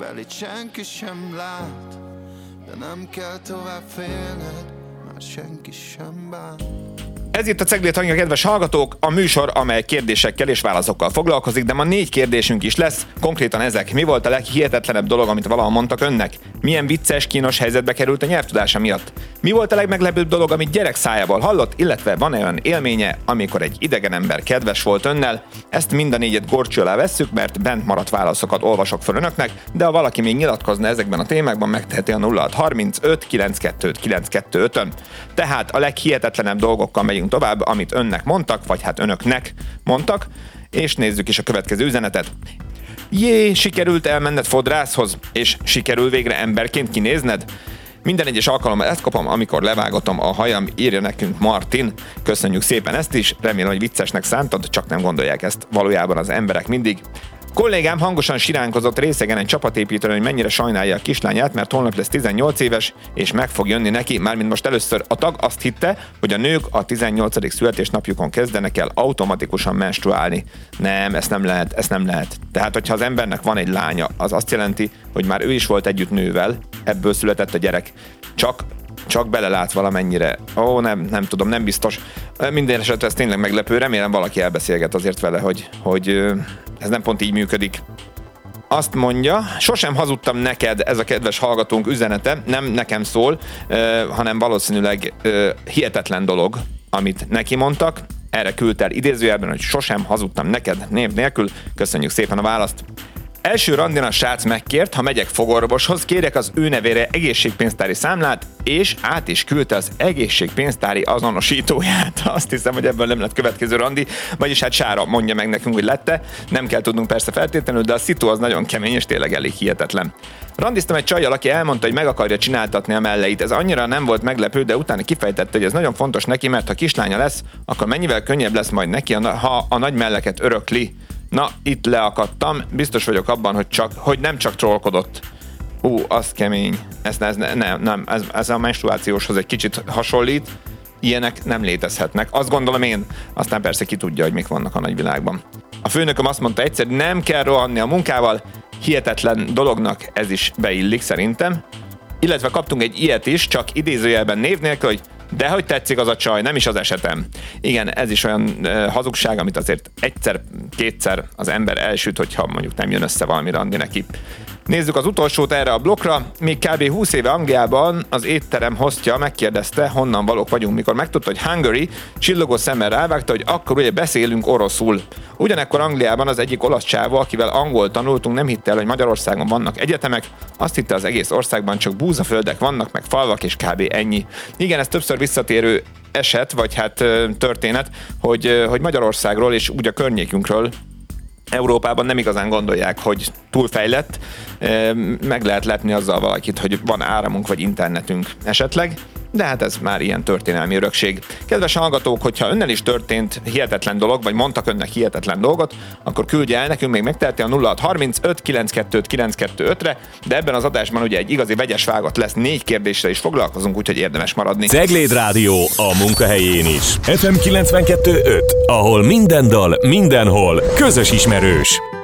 mivel itt senki sem lát. De nem kell tovább félned, már senki sem bánt. Ez itt a Cegléd hangja, kedves hallgatók, a műsor, amely kérdésekkel és válaszokkal foglalkozik, de ma 4 kérdésünk is lesz, konkrétan ezek. Mi volt a leghihetetlenebb dolog, amit valaha mondtak önnek? Milyen vicces, kínos helyzetbe került a nyelvtudása miatt? Mi volt a legmeglepőbb dolog, amit gyerek szájából hallott, illetve van-e olyan élménye, amikor egy idegen ember kedves volt önnel? Ezt mind a 4-et górcső alá vesszük, mert bent maradt válaszokat olvasok fel önöknek, de ha valaki még nyilatkozna ezekben a témákban, megteheti a 0635 922 925-ön. Tehát a leghihetetlenebb dolgokkal megyünk tovább, amit önnek mondtak, vagy hát önöknek mondtak, és nézzük is a következő üzenetet. Jé, sikerült elmenned fodrászhoz, és sikerül végre emberként kinézned? Minden egyes alkalommal ezt kapom, amikor levágatom a hajam, írja nekünk Martin. Köszönjük szépen ezt is, remélem, hogy viccesnek szántad, csak nem gondolják ezt valójában az emberek mindig. Kollégám hangosan siránkozott részegen egy csapatépítőn, hogy mennyire sajnálja a kislányát, mert holnap lesz 18 éves, és meg fog jönni neki, mármint most először a tag azt hitte, hogy a nők a 18. születésnapjukon kezdenek el automatikusan menstruálni. Nem, ezt nem lehet. Tehát, hogyha az embernek van egy lánya, az azt jelenti, hogy már ő is volt együtt nővel, ebből született a gyerek. Csak belelát valamennyire. Nem tudom, nem biztos. Minden esetre ez tényleg meglepő, remélem valaki elbeszélget azért vele, hogy ez nem pont így működik. Azt mondja, sosem hazudtam neked, ez a kedves hallgatónk üzenete, nem nekem szól, hanem valószínűleg hihetetlen dolog, amit neki mondtak. Erre küldte el idézőjelben, hogy sosem hazudtam neked, név nélkül. Köszönjük szépen a választ. Első randin a srác megkért, ha megyek fogorvoshoz, kérjek az ő nevére egészségpénztári számlát, és át is küldte az egészségpénztári azonosítóját. Azt hiszem, hogy ebből nem lett következő randi, vagyis hát Sára mondja meg nekünk, hogy lette. Nem kell tudnunk persze feltétlenül, de a szitu az nagyon kemény és tényleg elég hihetetlen. Randiztam egy csajjal, aki elmondta, hogy meg akarja csináltatni a melleit. Ez annyira nem volt meglepő, de utána kifejtette, hogy ez nagyon fontos neki, mert ha kislánya lesz, akkor mennyivel könnyebb lesz majd neki, ha a nagy melleket örökli. Na, itt leakadtam, biztos vagyok abban, hogy nem csak trollkodott. Az kemény. Ez a menstruációshoz egy kicsit hasonlít. Ilyenek nem létezhetnek. Azt gondolom én. Aztán persze ki tudja, hogy mik vannak a nagyvilágban. A főnököm azt mondta egyszer, nem kell rohanni a munkával. Hihetetlen dolognak ez is beillik szerintem. Illetve kaptunk egy ilyet is, csak idézőjelben név nélkül, hogy de hogy tetszik az a csaj, nem is az esetem. Igen, ez is olyan hazugság, amit azért egyszer-kétszer az ember elsüt, hogyha mondjuk nem jön össze valami randi neki. Nézzük az utolsót erre a blokkra. Még kb. 20 éve Angliában az étterem hostja megkérdezte, honnan valók vagyunk, mikor megtudta, hogy Hungary, csillogó szemmel rávágta, hogy akkor ugye beszélünk oroszul. Ugyanekkor Angliában az egyik olasz csávó, akivel angol tanultunk, nem hitte el, hogy Magyarországon vannak egyetemek, azt hitte, az egész országban csak búzaföldek vannak, meg falvak, és kb. Ennyi. Igen, ez többször visszatérő eset, vagy hát történet, hogy Magyarországról és úgy a környékünkről Európában nem igazán gondolják, hogy túlfejlett, meg lehet lepni azzal valakit, hogy van áramunk vagy internetünk esetleg, de hát ez már ilyen történelmi örökség. Kedves hallgatók, hogyha önnel is történt hihetetlen dolog, vagy mondtak önnek hihetetlen dolgot, akkor küldje el nekünk, még megteheti a 0635 922 925-re, de ebben az adásban ugye egy igazi vegyes vágat lesz, 4 kérdésre is foglalkozunk, úgyhogy érdemes maradni. Cegléd Rádió a munkahelyén is. FM 92.5, ahol minden dal, mindenhol közös ismerős.